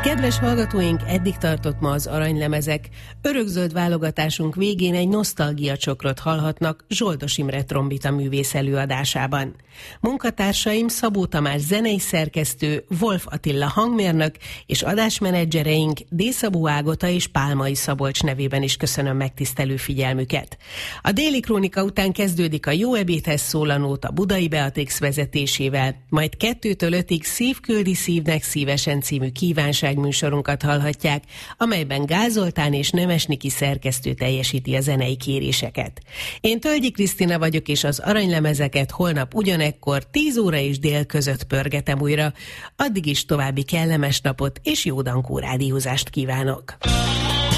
Kedves hallgatóink, eddig tartott ma az aranylemezek. Örökzöld válogatásunk végén egy nosztalgiacsokrot hallhatnak Zsoldos Imre trombita művész előadásában. Munkatársaim Szabó Tamás zenei szerkesztő, Wolf Attila hangmérnök és adásmenedzsereink D. Szabó Ágota és Pálmai Szabolcs nevében is köszönöm megtisztelő figyelmüket. A Déli Krónika után kezdődik a Jó ebédhez szól a nóta Budai Beatrix vezetésével, majd 2-től 5-ig Szív küldi szívnek szívesen című kívánságműsorunkat hallhatják, amelyben Gál Zoltán és Nemes Niki szerkesztő teljesíti a zenei kéréseket. Én Tölgyi Krisztina vagyok, és az aranylemezeket holnap ugyanekkor 10 óra és dél között pörgetem újra. Addig is további kellemes napot és jó dankó rádiózást kívánok!